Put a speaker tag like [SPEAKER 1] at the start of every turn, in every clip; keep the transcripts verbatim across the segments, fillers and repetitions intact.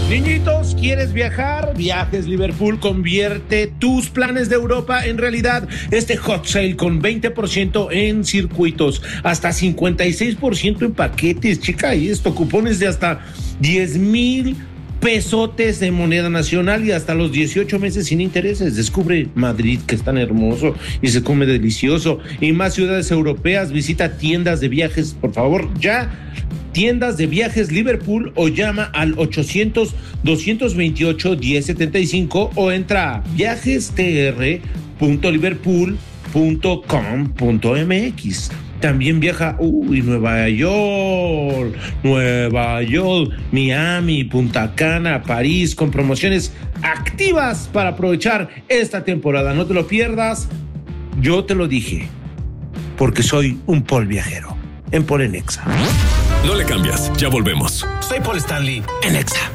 [SPEAKER 1] Niñitos, ¿quieres viajar? Viajes Liverpool convierte tus planes de Europa en realidad. Este hot sale con veinte por ciento en circuitos, hasta cincuenta y seis por ciento en paquetes, chica, y esto, cupones de hasta diez mil pesotes de moneda nacional y hasta los dieciocho meses sin intereses. Descubre Madrid, que es tan hermoso y se come delicioso, y más ciudades europeas. Visita tiendas de viajes, por favor, ya. Tiendas de viajes Liverpool, o llama al ochocientos, doscientos veintiocho, diez setenta y cinco o entra a viajes t r punto liverpool punto com punto m x. También viaja, uy, Nueva York, Nueva York, Miami, Punta Cana, París, con promociones activas para aprovechar esta temporada. No te lo pierdas, yo te lo dije, porque soy un Paul viajero, en Paul en Exa.
[SPEAKER 2] No le cambias, ya volvemos.
[SPEAKER 1] Soy Paul Stanley, en Exa.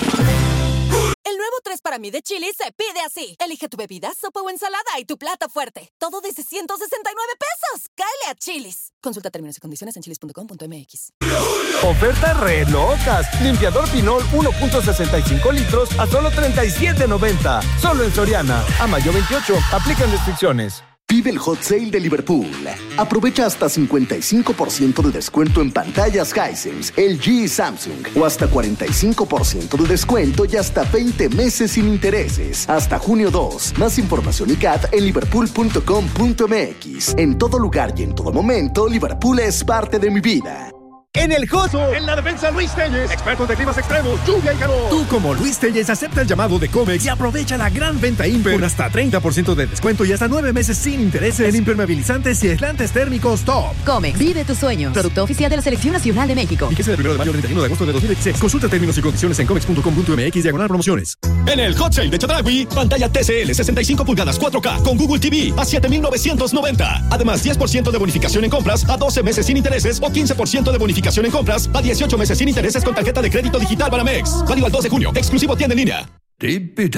[SPEAKER 3] El nuevo tres para mí de Chili's se pide así. Elige tu bebida, sopa o ensalada y tu plato fuerte. Todo desde ciento sesenta y nueve pesos. ¡Cáele a Chili's! Consulta términos y condiciones en chilis punto com punto m x.
[SPEAKER 4] Ofertas re locas. Limpiador Pinol uno punto sesenta y cinco litros a solo treinta y siete noventa. Solo en Soriana. A mayo veintiocho. Aplican restricciones.
[SPEAKER 5] Vive el Hot Sale de Liverpool. Aprovecha hasta cincuenta y cinco por ciento de descuento en pantallas Hisense, L G y Samsung, o hasta cuarenta y cinco por ciento de descuento y hasta veinte meses sin intereses. Hasta junio dos. Más información y C A T en liverpool punto com punto m x. En todo lugar y en todo momento, Liverpool es parte de mi vida.
[SPEAKER 6] En el Joso, en la defensa Luis Telles, expertos de climas extremos, lluvia y calor. Tú, como Luis Telles, acepta el llamado de Comex y aprovecha la gran venta Imper con hasta treinta por ciento de descuento y hasta nueve meses sin intereses en impermeabilizantes y aislantes térmicos top.
[SPEAKER 7] Comex, vive tus sueños. Producto oficial de la Selección Nacional de México.
[SPEAKER 6] Y que sea del primero de mayo al treinta y uno de agosto de dos mil dieciséis. Consulta términos y condiciones en comex punto com punto m x diagonal promociones.
[SPEAKER 2] En el Hot Sale de Chedraui, pantalla T C L sesenta y cinco pulgadas cuatro K con Google T V a siete mil novecientos noventa. Además, diez por ciento de bonificación en compras a doce meses sin intereses o quince por ciento de bonificación en compras a dieciocho meses sin intereses con tarjeta de crédito digital Banamex. Válido al dos de junio. Exclusivo tienda en línea.
[SPEAKER 8] Deep it